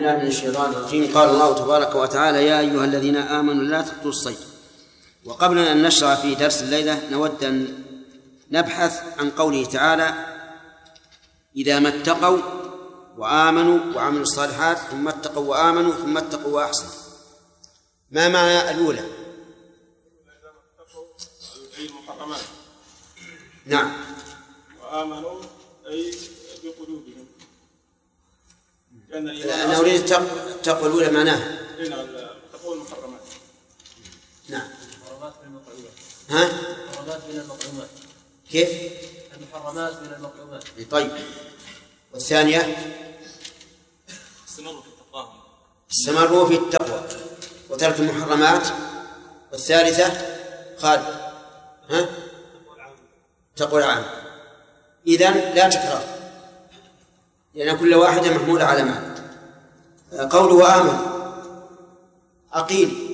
بالله من الشيطان الرجيم. قال الله تبارك وتعالى: يا أيها الذين آمنوا لا تقتلوا الصيد. وقبل أن نشرع في درس الليلة نود أن نبحث عن قوله تعالى: إذا ما اتقوا وآمنوا وعملوا الصالحات ثم اتقوا وآمنوا ثم اتقوا وأحسنوا. ما معنى الأولى؟ أي المحرمات. نعم. وآمنوا أي بقلوبهم. أنا أريد التقوى الأولى معناها تقوى المحرمات. نعم. المحرمات من المطعومات. ها؟ المحرمات من المطعومات. كيف؟ المحرمات من المطعومات. طيب. والثانية؟ استمروا في التقوى وترك المحرمات. والثالثة خالد؟ ها؟ تقوى العام. إذن لا تكرار، لأن كل واحدة محمولة على معنى. قوله آمن أقيل